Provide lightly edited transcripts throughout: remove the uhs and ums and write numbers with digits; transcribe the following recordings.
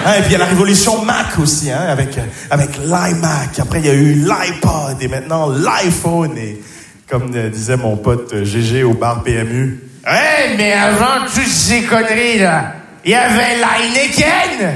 Et puis il y a la révolution Mac aussi, hein, avec l'iMac. Après, il y a eu l'iPod et maintenant l'iPhone. Et comme disait mon pote GG au bar PMU. Ouais, mais avant toutes ces conneries, là, il y avait l'Heineken.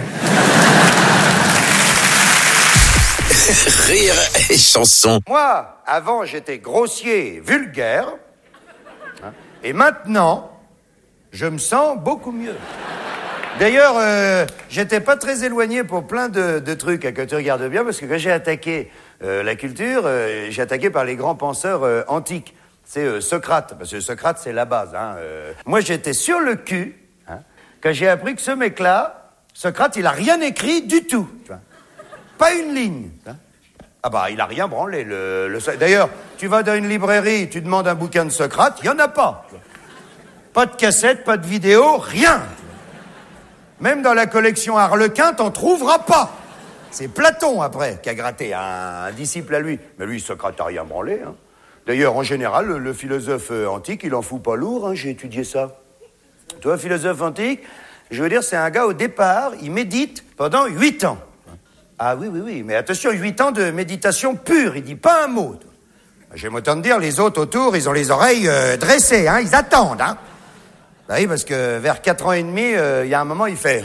Rire et chanson. Moi, avant, j'étais grossier, vulgaire. Hein, et maintenant, je me sens beaucoup mieux. D'ailleurs, j'étais pas très éloigné pour plein de trucs, hein, que tu regardes bien, parce que quand j'ai attaqué la culture, j'ai attaqué par les grands penseurs antiques. C'est Socrate, parce que Socrate, c'est la base. Hein, Moi, j'étais sur le cul, hein, quand j'ai appris que ce mec-là, Socrate, il a rien écrit du tout. Tu vois. Pas une ligne. Hein. Ah bah, il a rien branlé. D'ailleurs, tu vas dans une librairie, tu demandes un bouquin de Socrate, il y en a pas. Pas de cassette, pas de vidéo, rien. Même dans la collection Harlequin, t'en trouveras pas. C'est Platon, après, qui a gratté, un disciple à lui. Mais lui, Socrate n'a rien branlé. Hein. D'ailleurs, en général, le philosophe antique, il en fout pas lourd. Hein, j'ai étudié ça. Toi, philosophe antique, je veux dire, c'est un gars, au départ, il médite pendant 8 ans. Ah oui, mais attention, 8 ans de méditation pure, il dit pas un mot. J'aime autant te dire, les autres autour, ils ont les oreilles dressées, hein, ils attendent, hein. Bah oui, parce que vers 4 ans et demi, il y a un moment, il fait...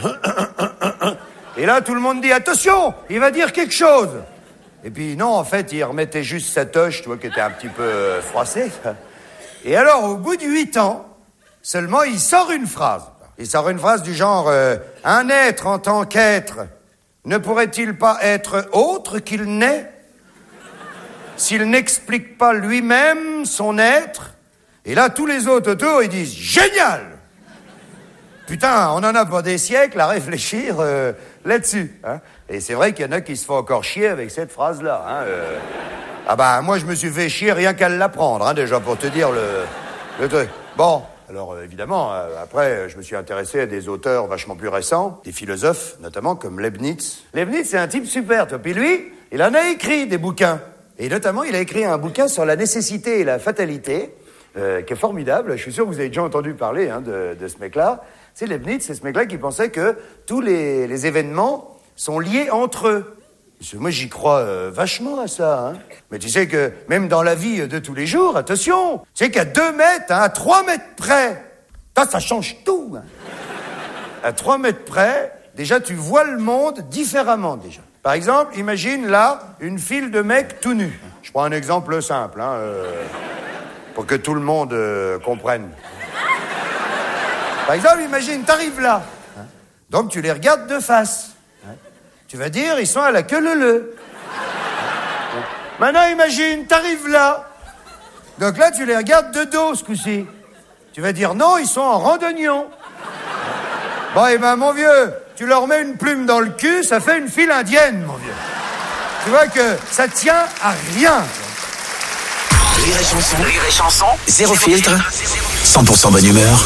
Et là, tout le monde dit, attention, il va dire quelque chose. Et puis, non, en fait, il remettait juste sa toche, tu vois, qui était un petit peu froissée. Et alors, au bout de 8 ans, seulement, il sort une phrase. Il sort une phrase du genre, un être en tant qu'être ne pourrait-il pas être autre qu'il n'est s'il n'explique pas lui-même son être? Et là, tous les autres autour, ils disent « Génial !» Putain, on en a pas des siècles à réfléchir là-dessus. Hein. Et c'est vrai qu'il y en a qui se font encore chier avec cette phrase-là. Hein, Ah bah, moi, je me suis fait chier rien qu'à l'apprendre, hein, déjà, pour te dire le truc. Bon, alors évidemment, après, je me suis intéressé à des auteurs vachement plus récents, des philosophes, notamment, comme Leibniz. Leibniz, c'est un type super, toi. Puis lui, il en a écrit des bouquins. Et notamment, il a écrit un bouquin sur la nécessité et la fatalité, qui est formidable. Je suis sûr que vous avez déjà entendu parler hein, de ce mec-là. C'est Leibniz, c'est ce mec-là qui pensait que tous les événements sont liés entre eux. Parce que moi, j'y crois vachement à ça. Hein. Mais tu sais que même dans la vie de tous les jours, attention, tu sais qu'à 2 mètres, hein, à 3 mètres près, ça change tout. Hein. À 3 mètres près, déjà, tu vois le monde différemment, déjà. Par exemple, imagine là, une file de mecs tout nus. Je prends un exemple simple, hein, pour que tout le monde comprenne. Par exemple, imagine, t'arrives là. Hein, donc, tu les regardes de face. Hein, tu vas dire, ils sont à la queue leu-leu. Maintenant, imagine, t'arrives là. Donc là, tu les regardes de dos, ce coup-ci. Tu vas dire, non, ils sont en randonnion. Bon, eh ben, mon vieux, tu leur mets une plume dans le cul, ça fait une file indienne, mon vieux. Tu vois que ça tient à rien. Rire et chanson, zéro filtre, 100% bonne humeur.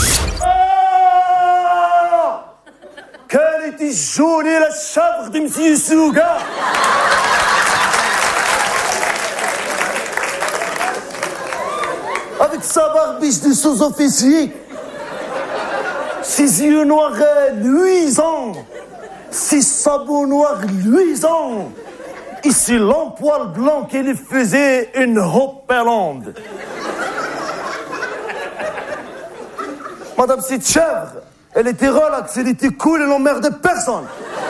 Quelle était jolie la chèvre de M. Souga. Avec sa barbiche de sous-officier, ses yeux noirs luisants, ses sabots noirs luisants, et ses longs poils blancs qui lui faisaient une hopelande. Madame cette chèvre, elle était relaxe, elle était cool, elle n'emmerdait personne.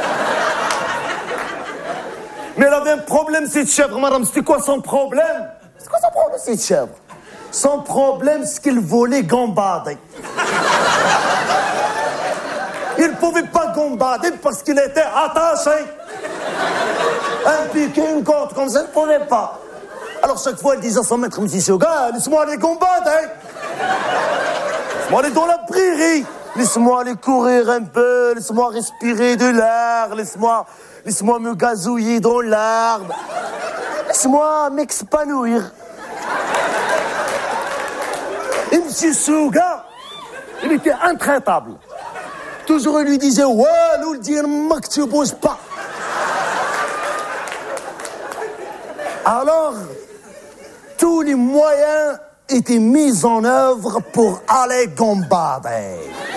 Mais elle avait un problème, cette chèvre, madame. C'était quoi son problème? C'est quoi son problème, cette chèvre? Son problème, c'est qu'il volait gambader. Il ne pouvait pas gambader parce qu'il était attaché. Un piqué, une corde, comme ça, il ne pouvait pas. Alors, chaque fois, elle disait à son maître, M. Soga, laisse-moi aller gambader. Laisse-moi aller dans la prairie. Laisse-moi aller courir un peu, laisse-moi respirer de l'air, laisse-moi me gazouiller dans l'arbre. Laisse-moi m'expanouir. Et M. Souga, il était intraitable. Toujours, il lui disait, ouais, nous le dire, que tu bouges pas. Alors, tous les moyens étaient mis en œuvre pour aller gambader.